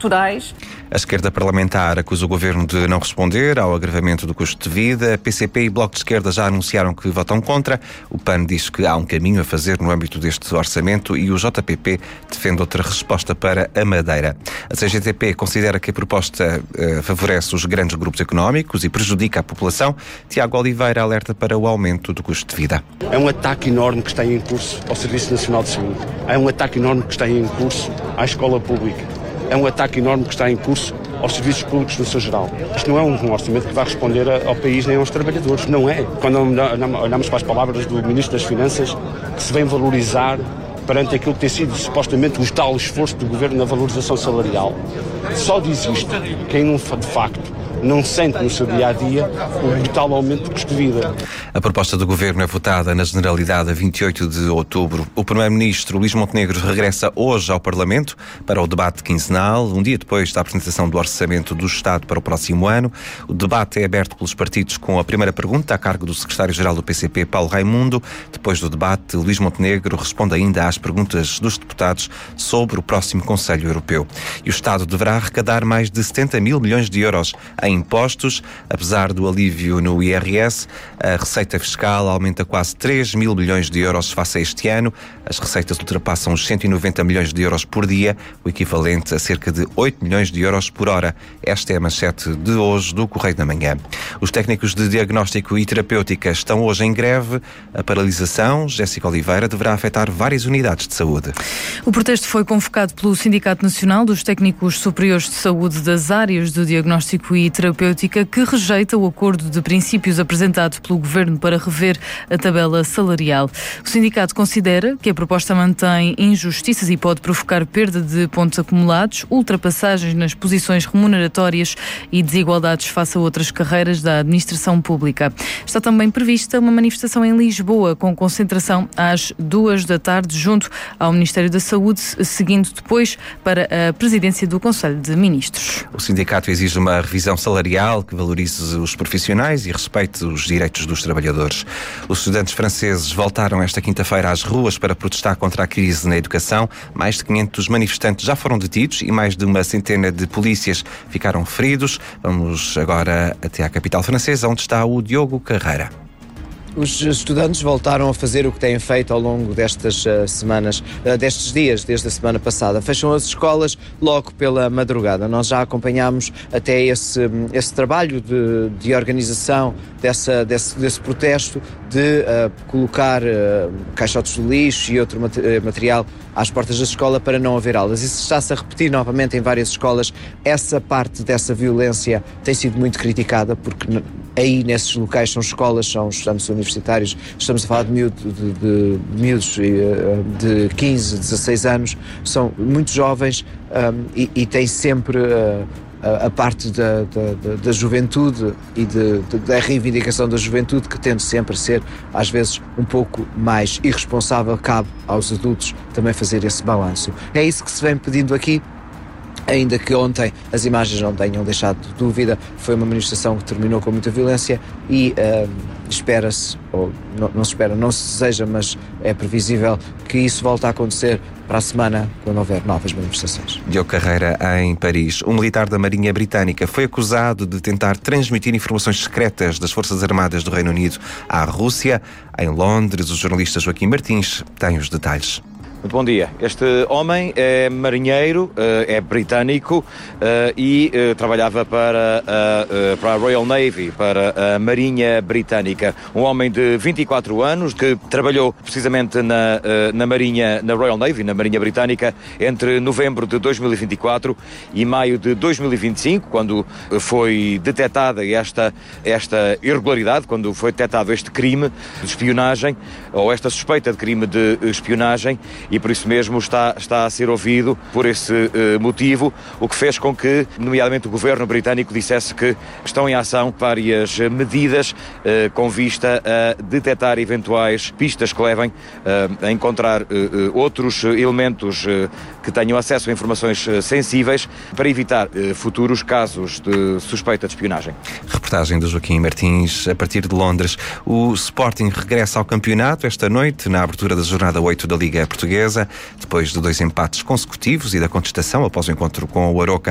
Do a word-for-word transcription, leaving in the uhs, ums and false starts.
estruturais. A esquerda parlamentar acusa o governo de não responder ao agravamento do custo de vida. P C P e Bloco de Esquerda já anunciaram que votam contra. O P A N diz que há um caminho a fazer no âmbito deste orçamento e o J P P defende outra resposta para a Madeira. A C G T P considera que a proposta uh, favorece os grandes grupos económicos e prejudica a população. Tiago Oliveira alerta para o aumento do custo de vida. É um ataque enorme que está em curso ao Serviço Nacional de Saúde. É um ataque enorme que está em curso à escola pública. É um ataque enorme que está em curso aos serviços públicos no seu geral. Isto não é um orçamento que vai responder ao país nem aos trabalhadores. Não é. Quando olhamos para as palavras do Ministro das Finanças, que se vem valorizar perante aquilo que tem sido supostamente o tal esforço do Governo na valorização salarial. Só diz isto quem não, de facto, não sente no seu dia-a-dia o brutal aumento do custo de vida. A proposta do Governo é votada na Generalidade a vinte e oito de outubro. O Primeiro-Ministro Luís Montenegro regressa hoje ao Parlamento para o debate quinzenal, um dia depois da apresentação do Orçamento do Estado para o próximo ano. O debate é aberto pelos partidos com a primeira pergunta a cargo do Secretário-Geral do P C P, Paulo Raimundo. Depois do debate, Luís Montenegro responde ainda às perguntas dos deputados sobre o próximo Conselho Europeu. E o Estado deverá arrecadar mais de setenta mil milhões de euros em impostos. Apesar do alívio no I R S, a receita fiscal aumenta quase três mil milhões de euros face a este ano. As receitas ultrapassam os cento e noventa milhões de euros por dia, o equivalente a cerca de oito milhões de euros por hora. Esta é a manchete de hoje do Correio da Manhã. Os técnicos de diagnóstico e terapêutica estão hoje em greve. A paralisação, Jéssica Oliveira, deverá afetar várias unidades de saúde. O protesto foi convocado pelo Sindicato Nacional dos Técnicos Superiores de Saúde das áreas de diagnóstico e terapêutica, que rejeita o acordo de princípios apresentado pelo Governo para rever a tabela salarial. O sindicato considera que a proposta mantém injustiças e pode provocar perda de pontos acumulados, ultrapassagens nas posições remuneratórias e desigualdades face a outras carreiras da administração pública. Está também prevista uma manifestação em Lisboa, com concentração às duas da tarde junto ao Ministério da Saúde, seguindo depois para a presidência do Conselho de Ministros. O sindicato exige uma revisão salarial que valorize os profissionais e respeite os direitos dos trabalhadores. Os estudantes franceses voltaram esta quinta-feira às ruas para protestar contra a crise na educação. Mais de quinhentos manifestantes já foram detidos e mais de uma centena de polícias ficaram feridos. Vamos agora até à capital francesa, onde está o Diogo Carreira. Os estudantes voltaram a fazer o que têm feito ao longo destas uh, semanas, uh, destes dias, desde a semana passada. Fecham as escolas logo pela madrugada. Nós já acompanhámos até esse, esse trabalho de, de organização dessa, desse, desse protesto, de uh, colocar uh, caixotes de lixo e outro material às portas da escola para não haver aulas. Isso está-se a repetir novamente em várias escolas. Essa parte dessa violência tem sido muito criticada, porque aí nesses locais são escolas, são estudantes universitários, estamos a falar de, miúdo, de, de, de miúdos de quinze, dezasseis anos, são muito jovens um, e, e têm sempre uh, a, a parte da, da, da juventude e de, de, da reivindicação da juventude, que tende sempre a ser, às vezes, um pouco mais irresponsável. Cabe aos adultos também fazer esse balanço. É isso que se vem pedindo aqui. Ainda que ontem as imagens não tenham deixado dúvida, foi uma manifestação que terminou com muita violência e uh, espera-se, ou não, não se espera, não se deseja, mas é previsível que isso volte a acontecer para a semana, quando houver novas manifestações. Diogo Carreira, em Paris. Um militar da Marinha Britânica foi acusado de tentar transmitir informações secretas das Forças Armadas do Reino Unido à Rússia. Em Londres, o jornalista Joaquim Martins tem os detalhes. Muito bom dia. Este homem é marinheiro, é britânico e trabalhava para a, para a Royal Navy, para a Marinha Britânica. Um homem de vinte e quatro anos que trabalhou precisamente na, na Marinha, na Royal Navy, na Marinha Britânica, entre novembro de dois mil e vinte e quatro e maio de dois mil e vinte e cinco, quando foi detectada esta, esta irregularidade, quando foi detectado este crime de espionagem, ou esta suspeita de crime de espionagem, e por isso mesmo está, está a ser ouvido por esse uh, motivo, o que fez com que, nomeadamente, o governo britânico dissesse que estão em ação várias medidas uh, com vista a detectar eventuais pistas que levem uh, a encontrar uh, uh, outros elementos uh, que tenham acesso a informações uh, sensíveis para evitar uh, futuros casos de suspeita de espionagem. Reportagem do Joaquim Martins, a partir de Londres. O Sporting regressa ao campeonato esta noite, na abertura da jornada oito da Liga Portuguesa, depois de dois empates consecutivos e da contestação após o encontro com o Aroca